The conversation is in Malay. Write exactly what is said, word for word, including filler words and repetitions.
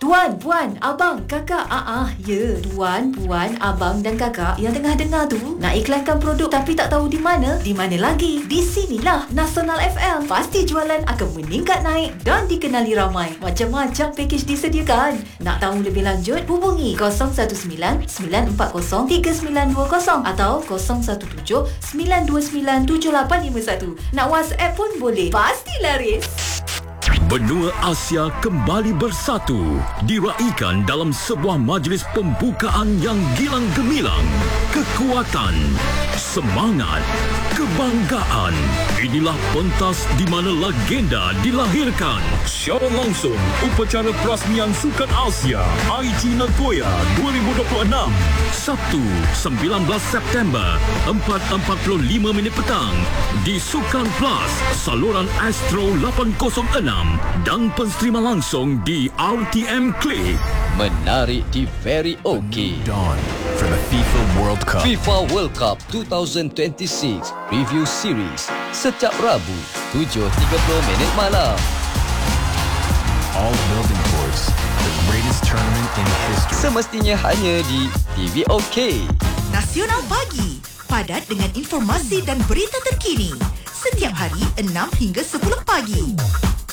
Tuan, puan, abang, kakak. Ah, ah, ya. Tuan, puan, abang dan kakak yang tengah dengar tu nak iklankan produk tapi tak tahu di mana? Di mana lagi? Di sinilah Nasional F M. Pasti jualan akan meningkat naik dan dikenali ramai. Macam-macam pakej disediakan. Nak tahu lebih lanjut? Hubungi kosong satu sembilan sembilan empat kosong tiga sembilan dua kosong atau kosong satu tujuh sembilan dua sembilan tujuh lapan lima satu. Nak WhatsApp pun boleh. Pasti laris. Benua Asia kembali bersatu, diraikan dalam sebuah majlis pembukaan yang gilang gemilang. Kekuatan, semangat, kebanggaan. Inilah pentas di mana legenda dilahirkan. Secara langsung, upacara perasmian Sukan Asia I G Nagoya dua ribu dua puluh enam. Sabtu, sembilan belas September, empat empat puluh lima minit petang di Sukan Plus, saluran Astro lapan kosong enam dan pensterima langsung di R T M Click. Menarik di Very OK. Dawn for the FIFA World Cup. FIFA World Cup dua ribu dua puluh enam Review Series setiap Rabu tujuh tiga puluh minit malam. All building towards the greatest tournament in history. Semestinya hanya di T V OK. Nasional Pagi, padat dengan informasi dan berita terkini. Setiap hari enam hingga sepuluh pagi.